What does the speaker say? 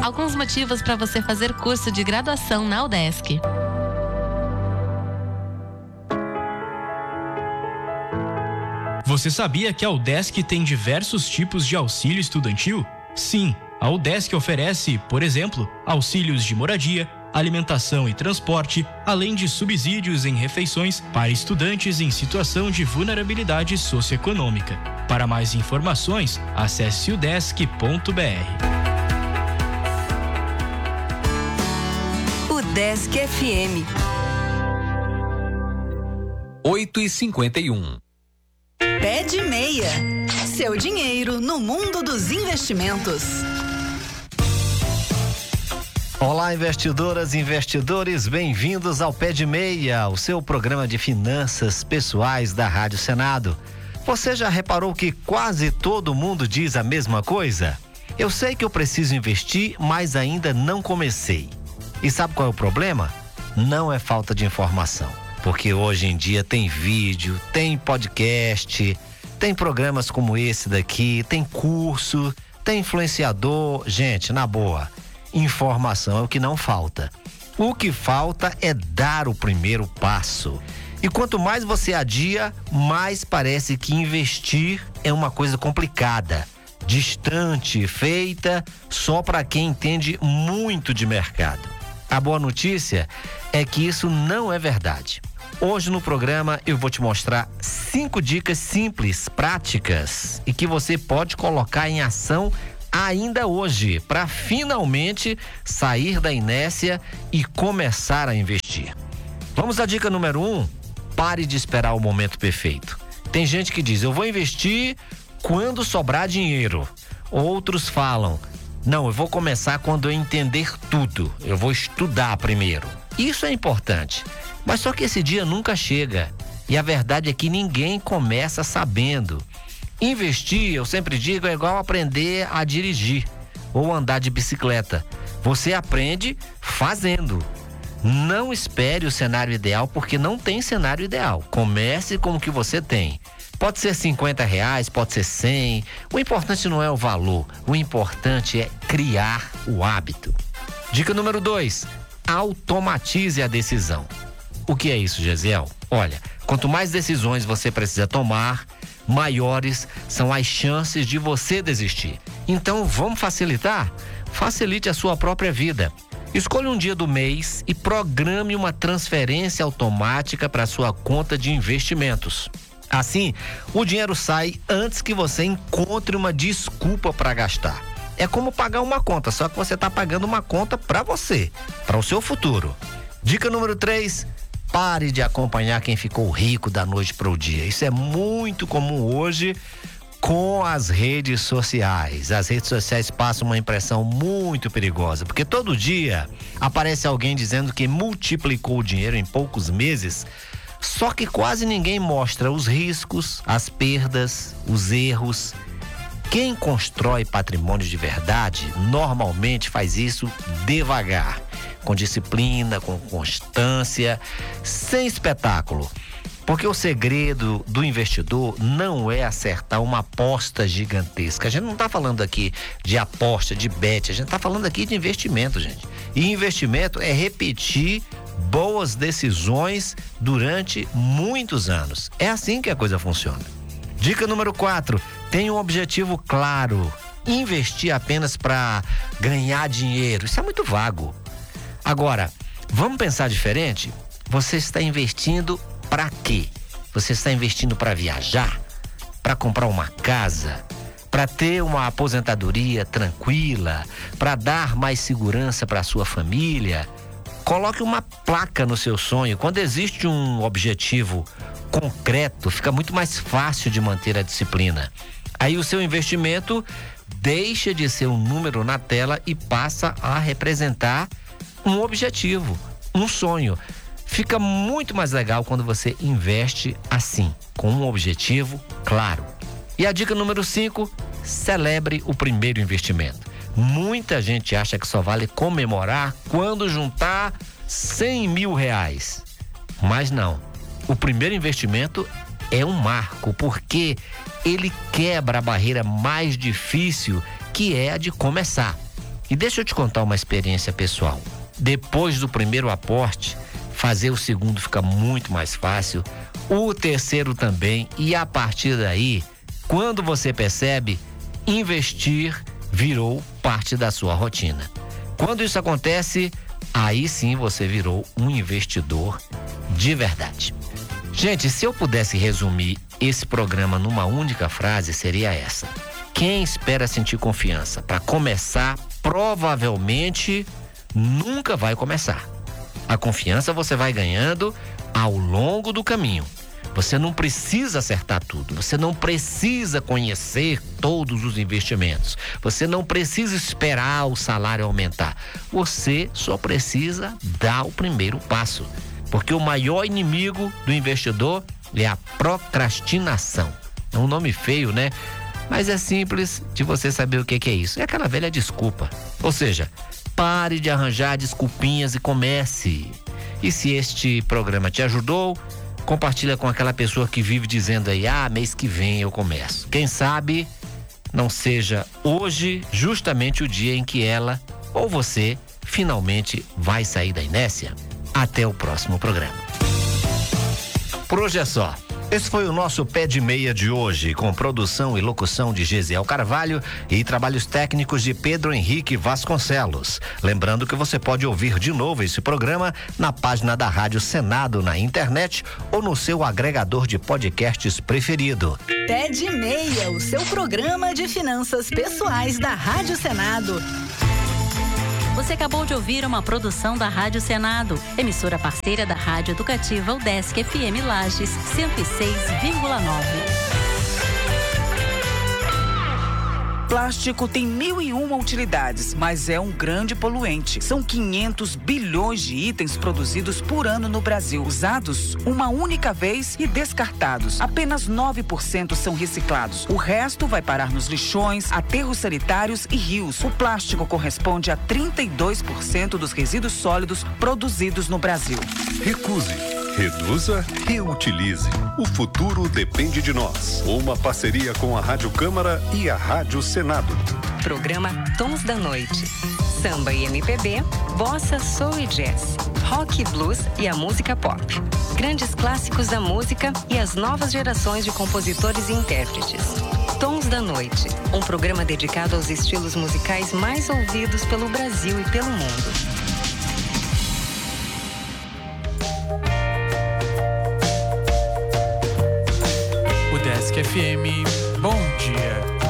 Alguns motivos para você fazer curso de graduação na UDESC. Você sabia que a UDESC tem diversos tipos de auxílio estudantil? Sim, a UDESC oferece, por exemplo, auxílios de moradia, alimentação e transporte, além de subsídios em refeições para estudantes em situação de vulnerabilidade socioeconômica. Para mais informações, acesse udesc.br. UDESC FM 8h51. Pé de Meia. Seu dinheiro no mundo dos investimentos. Olá, investidoras e investidores, bem-vindos ao Pé de Meia, o seu programa de finanças pessoais da Rádio Senado. Você já reparou que quase todo mundo diz a mesma coisa? Eu sei que eu preciso investir, mas ainda não comecei. E sabe qual é o problema? Não é falta de informação. Porque hoje em dia tem vídeo, tem podcast, tem programas como esse daqui, tem curso, tem influenciador. Gente, na boa, informação é o que não falta. O que falta é dar o primeiro passo. E quanto mais você adia, mais parece que investir é uma coisa complicada, distante, feita só para quem entende muito de mercado. A boa notícia é que isso não é verdade. Hoje no programa eu vou te mostrar 5 dicas simples, práticas e que você pode colocar em ação ainda hoje para finalmente sair da inércia e começar a investir. Vamos à dica número 1. Pare de esperar o momento perfeito. Tem gente que diz, eu vou investir quando sobrar dinheiro. Outros falam, não, eu vou começar quando eu entender tudo. Eu vou estudar primeiro. Isso é importante. Mas só que esse dia nunca chega. E a verdade é que ninguém começa sabendo. Investir, eu sempre digo, é igual aprender a dirigir ou andar de bicicleta. Você aprende fazendo. Não espere o cenário ideal, porque não tem cenário ideal. Comece com o que você tem. Pode ser R$50, pode ser 100. O importante não é o valor. O importante é criar o hábito. Dica número 2. Automatize a decisão. O que é isso, Gesiel? Olha, quanto mais decisões você precisa tomar, maiores são as chances de você desistir. Então, vamos facilitar? Facilite a sua própria vida. Escolha um dia do mês e programe uma transferência automática para sua conta de investimentos. Assim, o dinheiro sai antes que você encontre uma desculpa para gastar. É como pagar uma conta, só que você está pagando uma conta para você, para o seu futuro. Dica número 3. Pare de acompanhar quem ficou rico da noite para o dia. Isso é muito comum hoje com as redes sociais. As redes sociais passam uma impressão muito perigosa, porque todo dia aparece alguém dizendo que multiplicou o dinheiro em poucos meses, só que quase ninguém mostra os riscos, as perdas, os erros. Quem constrói patrimônio de verdade normalmente faz isso devagar, com disciplina, com constância, sem espetáculo. Porque o segredo do investidor não é acertar uma aposta gigantesca. A gente não está falando aqui de aposta, de bet, a gente está falando aqui de investimento, gente. E investimento é repetir boas decisões durante muitos anos. É assim que a coisa funciona. Dica número 4. Tenha um objetivo claro. Investir apenas para ganhar dinheiro, isso é muito vago. Agora, vamos pensar diferente? Você está investindo para quê? Você está investindo para viajar? Para comprar uma casa? Para ter uma aposentadoria tranquila? Para dar mais segurança para a sua família? Coloque uma placa no seu sonho. Quando existe um objetivo concreto, fica muito mais fácil de manter a disciplina. Aí o seu investimento deixa de ser um número na tela e passa a representar um objetivo, um sonho. Fica muito mais legal quando você investe assim, com um objetivo claro. E a dica número 5, celebre o primeiro investimento. Muita gente acha que só vale comemorar quando juntar R$100 mil. Mas não. O primeiro investimento é um marco, porque ele quebra a barreira mais difícil, que é a de começar. E deixa eu te contar uma experiência pessoal. Depois do primeiro aporte, fazer o segundo fica muito mais fácil, o terceiro também, e a partir daí, quando você percebe, investir virou parte da sua rotina. Quando isso acontece, aí sim você virou um investidor de verdade. Gente, se eu pudesse resumir esse programa numa única frase, seria essa: quem espera sentir confiança para começar, provavelmente nunca vai começar. A confiança você vai ganhando ao longo do caminho. Você não precisa acertar tudo, você não precisa conhecer todos os investimentos, você não precisa esperar o salário aumentar. Você só precisa dar o primeiro passo, porque o maior inimigo do investidor é a procrastinação. É um nome feio, né? Mas é simples de você saber o que é isso. É aquela velha desculpa. Ou seja, pare de arranjar desculpinhas e comece. E se este programa te ajudou, compartilha com aquela pessoa que vive dizendo aí: mês que vem eu começo. Quem sabe não seja hoje justamente o dia em que ela ou você finalmente vai sair da inércia. Até o próximo programa. Por hoje é só. Esse foi o nosso Pé de Meia de hoje, com produção e locução de Gesiel Carvalho e trabalhos técnicos de Pedro Henrique Vasconcelos. Lembrando que você pode ouvir de novo esse programa na página da Rádio Senado na internet ou no seu agregador de podcasts preferido. Pé de Meia, o seu programa de finanças pessoais da Rádio Senado. Você acabou de ouvir uma produção da Rádio Senado, emissora parceira da Rádio Educativa UDESC FM Lages 106,9. Plástico tem 1001 utilidades, mas é um grande poluente. São 500 bilhões de itens produzidos por ano no Brasil, usados uma única vez e descartados. Apenas 9% são reciclados. O resto vai parar nos lixões, aterros sanitários e rios. O plástico corresponde a 32% dos resíduos sólidos produzidos no Brasil. Recuse, reduza, reutilize. O futuro depende de nós. Uma parceria com a Rádio Câmara e a Rádio Senado. Programa Tons da Noite. Samba e MPB, bossa, soul e jazz, rock e blues e a música pop. Grandes clássicos da música e as novas gerações de compositores e intérpretes. Tons da Noite, um programa dedicado aos estilos musicais mais ouvidos pelo Brasil e pelo mundo. UDESC FM, bom dia.